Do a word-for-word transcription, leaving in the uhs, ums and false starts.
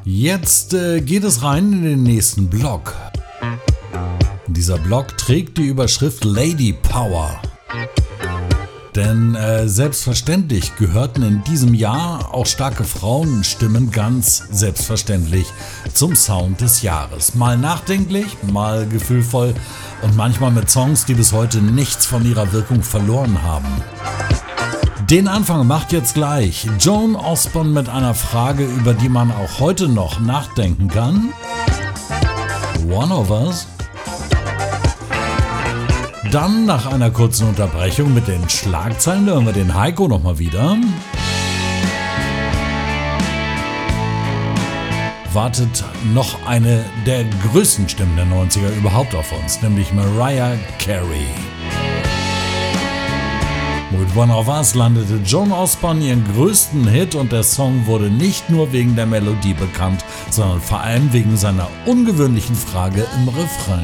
Jetzt äh, geht es rein in den nächsten Block. Dieser Block trägt die Überschrift Lady Power. Denn äh, selbstverständlich gehörten in diesem Jahr auch starke Frauenstimmen ganz selbstverständlich zum Sound des Jahres. Mal nachdenklich, mal gefühlvoll und manchmal mit Songs, die bis heute nichts von ihrer Wirkung verloren haben. Den Anfang macht jetzt gleich Joan Osborne mit einer Frage, über die man auch heute noch nachdenken kann. One of Us. Dann nach einer kurzen Unterbrechung mit den Schlagzeilen hören wir den Heiko nochmal wieder. Wartet noch eine der größten Stimmen der neunziger überhaupt auf uns, nämlich Mariah Carey. Mit One of Us landete Joan Osborne ihren größten Hit und der Song wurde nicht nur wegen der Melodie bekannt, sondern vor allem wegen seiner ungewöhnlichen Frage im Refrain.